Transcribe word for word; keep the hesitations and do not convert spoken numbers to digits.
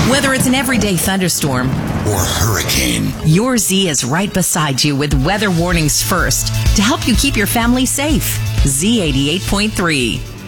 Whether it's an everyday thunderstorm or hurricane, your Z is right beside you with weather warnings first to help you keep your family safe. Z eighty-eight point three.